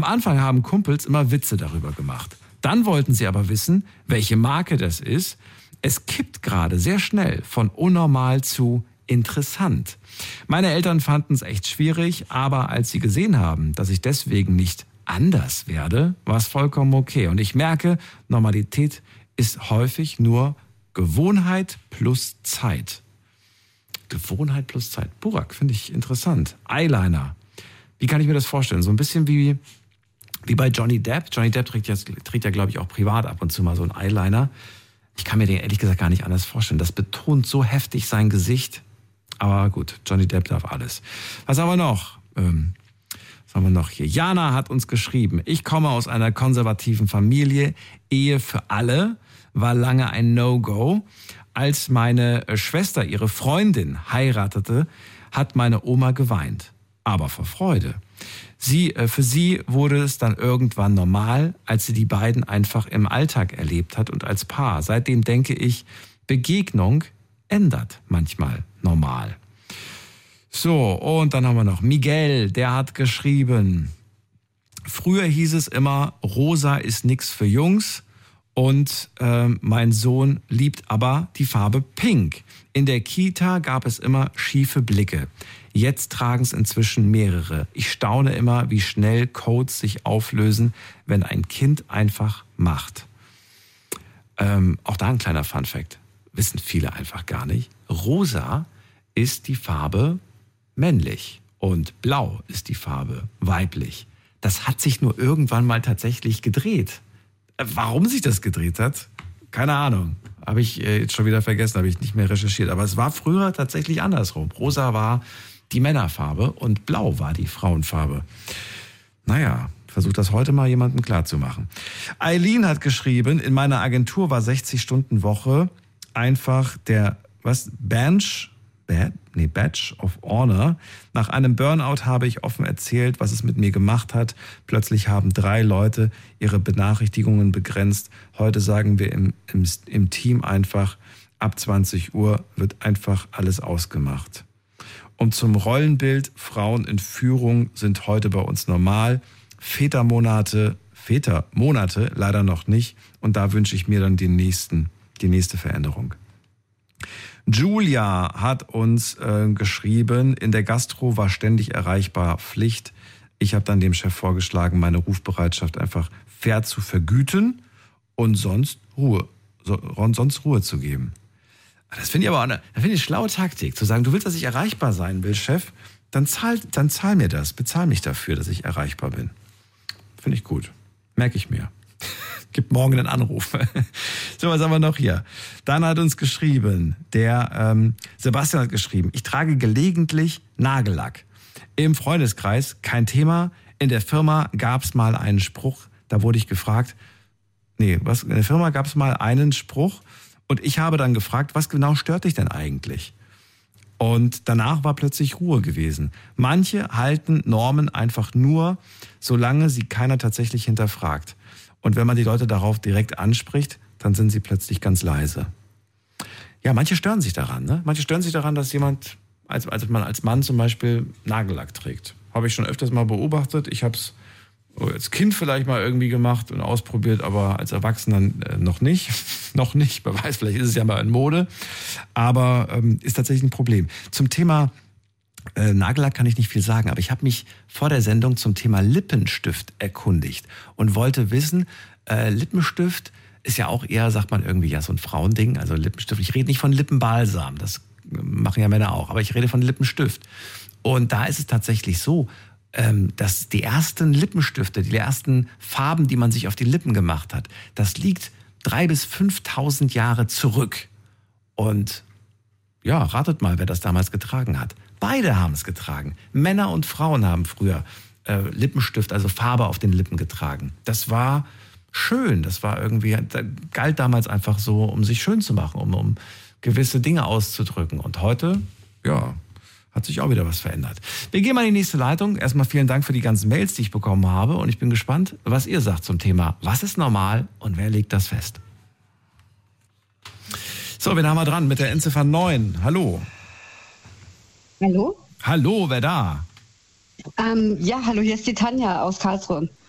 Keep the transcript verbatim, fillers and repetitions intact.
Am Anfang haben Kumpels immer Witze darüber gemacht. Dann wollten sie aber wissen, welche Marke das ist. Es kippt gerade sehr schnell von unnormal zu interessant. Meine Eltern fanden es echt schwierig, aber als sie gesehen haben, dass ich deswegen nicht anders werde, war es vollkommen okay. Und ich merke, Normalität ist häufig nur Gewohnheit plus Zeit. Gewohnheit plus Zeit. Burak, finde ich interessant. Eyeliner. Wie kann ich mir das vorstellen? So ein bisschen wie, wie bei Johnny Depp. Johnny Depp trägt ja, trägt ja, glaube ich, auch privat ab und zu mal so einen Eyeliner. Ich kann mir den ehrlich gesagt gar nicht anders vorstellen. Das betont so heftig sein Gesicht. Aber gut, Johnny Depp darf alles. Was haben wir noch? Ähm, was haben wir noch hier? Jana hat uns geschrieben. Ich komme aus einer konservativen Familie. Ehe für alle war lange ein No-Go. Als meine Schwester ihre Freundin heiratete, hat meine Oma geweint. Aber vor Freude. Sie, für sie wurde es dann irgendwann normal, als sie die beiden einfach im Alltag erlebt hat und als Paar. Seitdem denke ich, Begegnung ändert manchmal normal. So, und dann haben wir noch Miguel, der hat geschrieben, früher hieß es immer, rosa ist nix für Jungs und äh, mein Sohn liebt aber die Farbe Pink. In der Kita gab es immer schiefe Blicke. Jetzt tragen es inzwischen mehrere. Ich staune immer, wie schnell Codes sich auflösen, wenn ein Kind einfach macht. Ähm, auch da ein kleiner Funfact. Wissen viele einfach gar nicht. Rosa ist die Farbe männlich und blau ist die Farbe weiblich. Das hat sich nur irgendwann mal tatsächlich gedreht. Warum sich das gedreht hat? Keine Ahnung. Habe ich jetzt schon wieder vergessen, habe ich nicht mehr recherchiert. Aber es war früher tatsächlich andersrum. Rosa war die Männerfarbe und blau war die Frauenfarbe. Naja, versucht das heute mal jemandem klarzumachen. Eileen hat geschrieben, in meiner Agentur war sechzig-Stunden-Woche einfach der, was, Bench, Bad, nee, Badge of Honor. Nach einem Burnout habe ich offen erzählt, was es mit mir gemacht hat. Plötzlich haben drei Leute ihre Benachrichtigungen begrenzt. Heute sagen wir im, im, im Team einfach, ab zwanzig Uhr wird einfach alles ausgemacht. Und zum Rollenbild, Frauen in Führung sind heute bei uns normal. Vätermonate, Vätermonate leider noch nicht. Und da wünsche ich mir dann den nächsten, die nächste Veränderung. Julia hat uns äh, geschrieben, in der Gastro war ständig erreichbar Pflicht. Ich habe dann dem Chef vorgeschlagen, meine Rufbereitschaft einfach fair zu vergüten und sonst Ruhe, so, sonst Ruhe zu geben. Das finde ich aber auch eine, das finde ich eine schlaue Taktik, zu sagen, du willst, dass ich erreichbar sein will, Chef, dann zahl, dann zahl mir das, bezahl mich dafür, dass ich erreichbar bin. Finde ich gut. Merke ich mir. Gibt morgen einen Anruf. So, was haben wir noch hier? Dann hat uns geschrieben, der ähm, Sebastian hat geschrieben, ich trage gelegentlich Nagellack. Im Freundeskreis kein Thema. In der Firma gab es mal einen Spruch, da wurde ich gefragt, nee, was, in der Firma gab es mal einen Spruch und ich habe dann gefragt, was genau stört dich denn eigentlich? Und danach war plötzlich Ruhe gewesen. Manche halten Normen einfach nur, solange sie keiner tatsächlich hinterfragt. Und wenn man die Leute darauf direkt anspricht, dann sind sie plötzlich ganz leise. Ja, manche stören sich daran. Ne? Manche stören sich daran, dass jemand, als, als man als Mann zum Beispiel Nagellack trägt. Habe ich schon öfters mal beobachtet. Ich habe es als Kind vielleicht mal irgendwie gemacht und ausprobiert, aber als Erwachsener äh, noch nicht. noch nicht, wer weiß, vielleicht ist es ja mal in Mode. Aber ähm, ist tatsächlich ein Problem. Zum Thema Äh, Nagellack kann ich nicht viel sagen, aber ich habe mich vor der Sendung zum Thema Lippenstift erkundigt und wollte wissen, äh, Lippenstift ist ja auch eher, sagt man irgendwie, ja so ein Frauending, also Lippenstift. Ich rede nicht von Lippenbalsam, das machen ja Männer auch, aber ich rede von Lippenstift. Und da ist es tatsächlich so, ähm, dass die ersten Lippenstifte, die ersten Farben, die man sich auf die Lippen gemacht hat, das liegt drei bis fünftausend Jahre zurück. Und ja, ratet mal, wer das damals getragen hat. Beide haben es getragen. Männer und Frauen haben früher äh, Lippenstift, also Farbe auf den Lippen getragen. Das war schön. Das war irgendwie, das galt damals einfach so, um sich schön zu machen, um, um gewisse Dinge auszudrücken. Und heute, ja, hat sich auch wieder was verändert. Wir gehen mal in die nächste Leitung. Erstmal vielen Dank für die ganzen Mails, die ich bekommen habe. Und ich bin gespannt, was ihr sagt zum Thema, was ist normal und wer legt das fest? So, wen haben wir dran mit der Endziffer neun? Hallo. Hallo? Hallo, wer da? Ähm, ja, hallo, hier ist die Tanja aus Karlsruhe.